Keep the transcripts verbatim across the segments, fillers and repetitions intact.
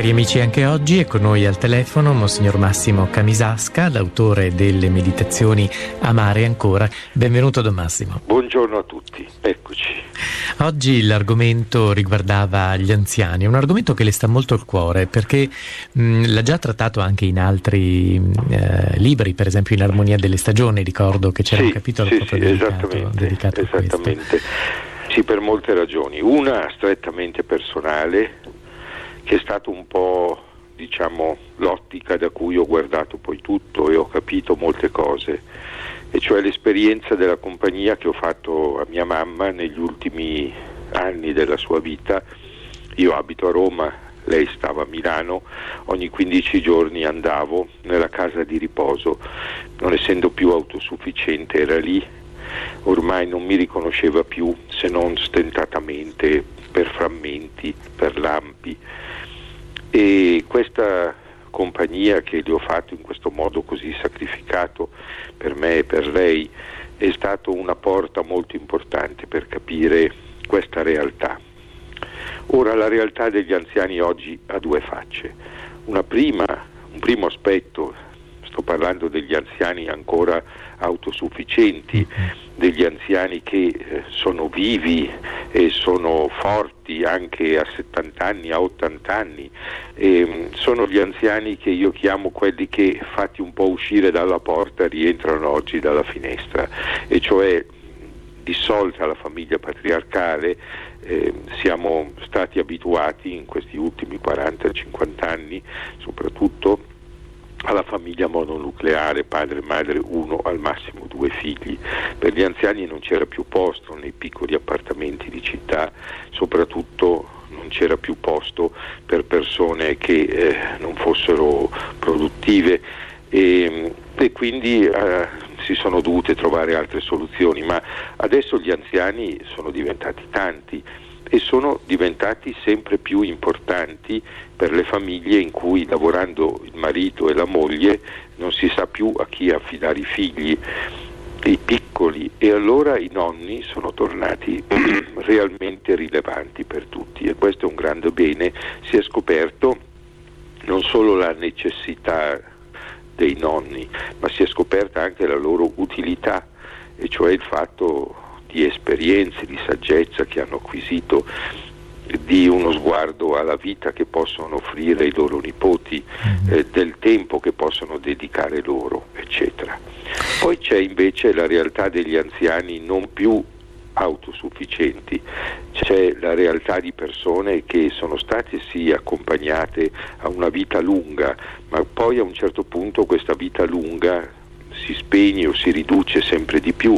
Cari amici, anche oggi è con noi al telefono Monsignor Massimo Camisasca, l'autore delle meditazioni Amare ancora. Benvenuto Don Massimo. Buongiorno a tutti, eccoci. Oggi l'argomento riguardava gli anziani, è un argomento che le sta molto al cuore perché mh, l'ha già trattato anche in altri eh, libri, per esempio in Armonia delle Stagioni, ricordo che c'era sì, un capitolo sì, proprio sì, dedicato, esattamente, dedicato a questo. esattamente. Sì, per molte ragioni. Una strettamente personale, che è stato un po', diciamo, l'ottica da cui ho guardato poi tutto e ho capito molte cose, e cioè l'esperienza della compagnia che ho fatto a mia mamma negli ultimi anni della sua vita. Io abito a Roma, lei stava a Milano, ogni quindici giorni andavo nella casa di riposo, non essendo più autosufficiente era lì, ormai non mi riconosceva più se non stentatamente, per frammenti, per lampi. E questa compagnia che le ho fatto in questo modo così sacrificato per me e per lei è stato una porta molto importante per capire questa realtà. Ora, la realtà degli anziani oggi ha due facce. Una prima, un primo aspetto, sto parlando degli anziani ancora autosufficienti, degli anziani che eh, sono vivi e sono forti anche a settanta anni, a ottanta anni, e, sono gli anziani che io chiamo quelli che, fatti un po' uscire dalla porta, rientrano oggi dalla finestra, e cioè, dissolta la famiglia patriarcale, eh, siamo stati abituati in questi ultimi quaranta cinquanta anni soprattutto alla famiglia mononucleare, padre, madre, uno, al massimo due figli. Per gli anziani non c'era più posto nei piccoli appartamenti di città, soprattutto non c'era più posto per persone che eh, non fossero produttive, e, e quindi eh, si sono dovute trovare altre soluzioni, ma adesso gli anziani sono diventati tanti e sono diventati sempre più importanti per le famiglie in cui, lavorando il marito e la moglie, non si sa più a chi affidare i figli, i piccoli, e allora i nonni sono tornati realmente rilevanti per tutti, e questo è un grande bene. Si è scoperto non solo la necessità dei nonni, ma si è scoperta anche la loro utilità, e cioè il fatto di esperienze, di saggezza che hanno acquisito, di uno sguardo alla vita che possono offrire ai loro nipoti, eh, del tempo che possono dedicare loro, eccetera. Poi c'è invece la realtà degli anziani non più autosufficienti, c'è la realtà di persone che sono state sì accompagnate a una vita lunga, ma poi a un certo punto questa vita lunga si spegne o si riduce sempre di più,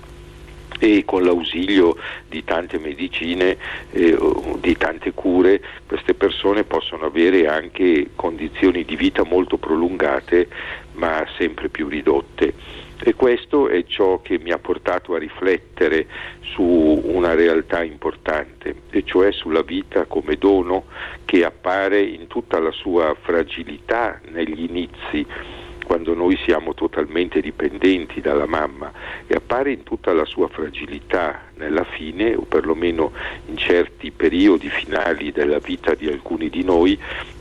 e con l'ausilio di tante medicine, eh, di tante cure, queste persone possono avere anche condizioni di vita molto prolungate ma sempre più ridotte, e questo è ciò che mi ha portato a riflettere su una realtà importante, e cioè sulla vita come dono che appare in tutta la sua fragilità negli inizi, quando noi siamo totalmente dipendenti dalla mamma, e appare in tutta la sua fragilità nella fine, o perlomeno in certi periodi finali della vita di alcuni di noi,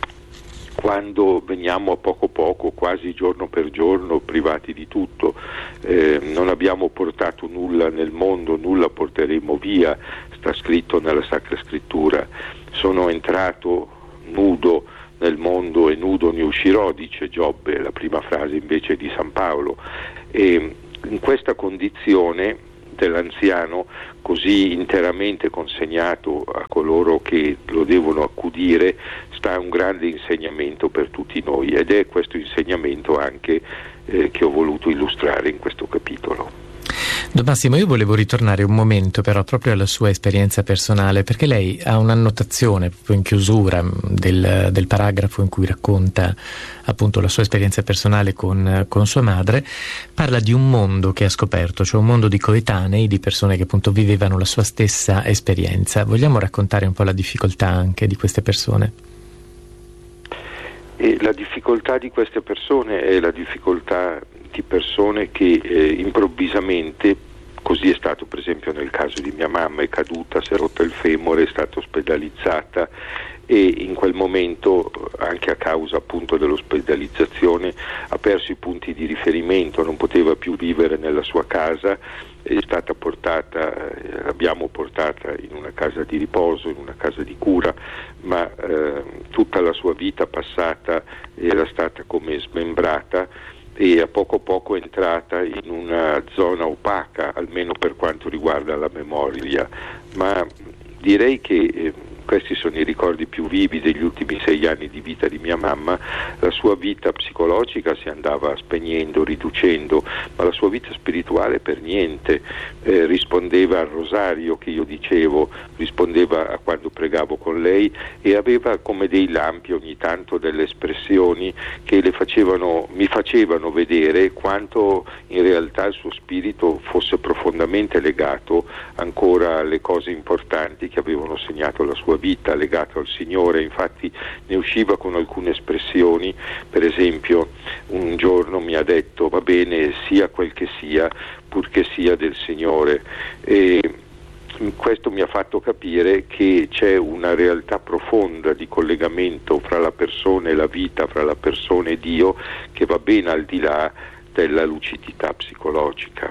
quando veniamo a poco poco, quasi giorno per giorno, privati di tutto. Eh, non abbiamo portato nulla nel mondo, nulla porteremo via, sta scritto nella Sacra Scrittura. Sono entrato nudo nel mondo e nudo ne uscirò, dice Giobbe, la prima frase invece di San Paolo. E in questa condizione dell'anziano, così interamente consegnato a coloro che lo devono accudire, sta un grande insegnamento per tutti noi, ed è questo insegnamento anche eh, che ho voluto illustrare in questo capitolo. Don Massimo, io volevo ritornare un momento però proprio alla sua esperienza personale, perché lei ha un'annotazione proprio in chiusura del, del paragrafo in cui racconta appunto la sua esperienza personale con, con sua madre. Parla di un mondo che ha scoperto, cioè un mondo di coetanei, di persone che appunto vivevano la sua stessa esperienza. Vogliamo raccontare un po' la difficoltà anche di queste persone? E la difficoltà di queste persone è la difficoltà di persone che eh, improvvisamente, così è stato per esempio nel caso di mia mamma, è caduta, si è rotto il femore, è stata ospedalizzata e in quel momento, anche a causa appunto dell'ospedalizzazione, ha perso i punti di riferimento, non poteva più vivere nella sua casa, è stata portata, eh, l'abbiamo portata in una casa di riposo, in una casa di cura, ma eh, tutta la sua vita passata era stata come smembrata e a poco a poco è entrata in una zona opaca, almeno per quanto riguarda la memoria, ma direi che eh, questi sono i ricordi più vivi degli ultimi sei anni di vita di mia mamma. La sua vita psicologica si andava spegnendo, riducendo, ma la sua vita spirituale per niente. Eh, rispondeva al rosario che io dicevo, rispondeva a quando pregavo con lei e aveva come dei lampi ogni tanto delle espressioni che le facevano, mi facevano vedere quanto in realtà il suo spirito fosse profondamente legato ancora alle cose importanti che avevano segnato la sua vita, legato al Signore. Infatti ne usciva con alcune espressioni, per esempio un giorno mi ha detto va bene sia quel che sia purché sia del Signore, e questo mi ha fatto capire che c'è una realtà profonda di collegamento fra la persona e la vita, fra la persona e Dio, che va ben al di là della lucidità psicologica.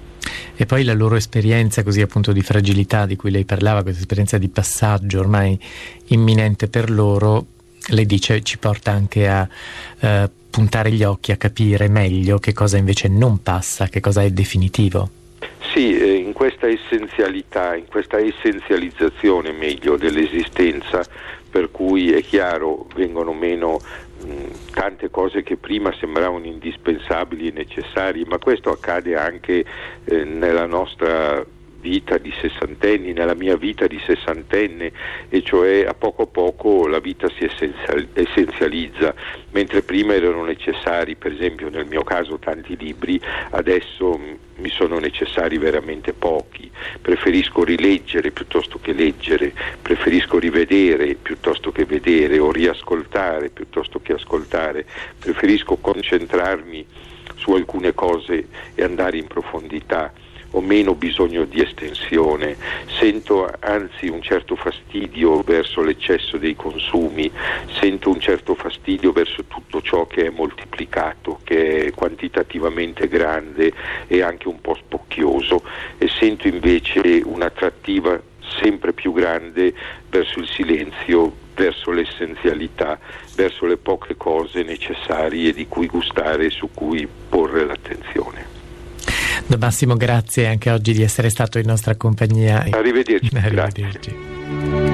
E poi la loro esperienza così appunto di fragilità di cui lei parlava, questa esperienza di passaggio ormai imminente per loro, lei dice ci porta anche a eh, puntare gli occhi, a capire meglio che cosa invece non passa, che cosa è definitivo. Sì, eh, in questa essenzialità, in questa essenzializzazione meglio dell'esistenza, per cui è chiaro vengono meno mh, tante cose che prima sembravano indispensabili e necessarie, ma questo accade anche eh, nella nostra vita di sessantenni, nella mia vita di sessantenne, e cioè a poco a poco la vita si essenzializza, mentre prima erano necessari, per esempio nel mio caso tanti libri, adesso mi sono necessari veramente pochi. Preferisco rileggere piuttosto che leggere, preferisco rivedere piuttosto che vedere, o riascoltare piuttosto che ascoltare, preferisco concentrarmi su alcune cose e andare in profondità. Ho meno bisogno di estensione, sento anzi un certo fastidio verso l'eccesso dei consumi, sento un certo fastidio verso tutto ciò che è moltiplicato, che è quantitativamente grande e anche un po' spocchioso, e sento invece un'attrattiva sempre più grande verso il silenzio, verso l'essenzialità, verso le poche cose necessarie di cui gustare e su cui porre l'attenzione. Don Massimo, grazie anche oggi di essere stato in nostra compagnia. Arrivederci. Arrivederci. Grazie.